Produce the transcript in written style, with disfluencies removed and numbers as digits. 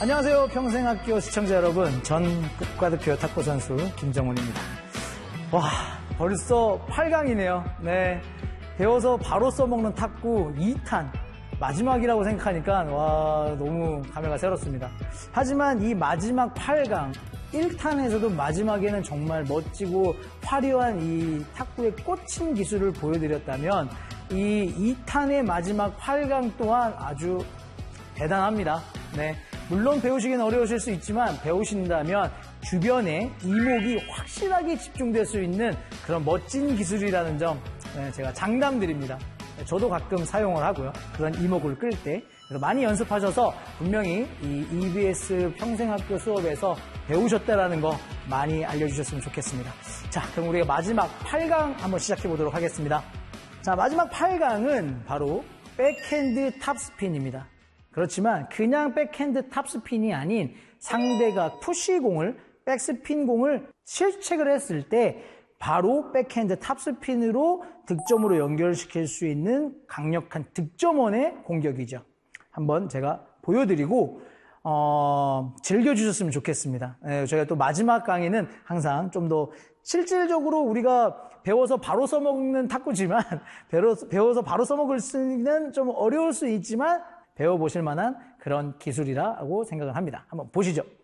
안녕하세요. 평생학교 시청자 여러분. 전 국가대표 탁구 선수 김정훈입니다. 와, 벌써 8강이네요. 네. 배워서 바로 써먹는 탁구 2탄. 마지막이라고 생각하니까 와, 너무 감회가 새롭습니다. 하지만 이 마지막 8강 1탄에서도 마지막에는 정말 멋지고 화려한 이 탁구의 꽂힌 기술을 보여드렸다면 이 2탄의 마지막 8강 또한 아주 대단합니다. 네. 물론 배우시기는 어려우실 수 있지만 배우신다면 주변에 이목이 확실하게 집중될 수 있는 그런 멋진 기술이라는 점 제가 장담드립니다. 저도 가끔 사용을 하고요. 그런 이목을 끌 때. 그래서 많이 연습하셔서 분명히 이 EBS 평생학교 수업에서 배우셨다라는 거 많이 알려주셨으면 좋겠습니다. 자, 그럼 우리가 마지막 8강 한번 시작해 보도록 하겠습니다. 자, 마지막 8강은 바로 백핸드 탑스핀입니다. 그렇지만 그냥 백핸드 탑스핀이 아닌 상대가 푸시공을 백스핀 공을 실책을 했을 때 바로 백핸드 탑스핀으로 득점으로 연결시킬 수 있는 강력한 득점원의 공격이죠. 한번 제가 보여드리고 즐겨주셨으면 좋겠습니다. 저희가 또 마지막 강의는 항상 좀 더 실질적으로 우리가 배워서 바로 써먹는 탁구지만 배워서 바로 써먹을 수는 좀 어려울 수 있지만 배워보실 만한 그런 기술이라고 생각을 합니다. 한번 보시죠.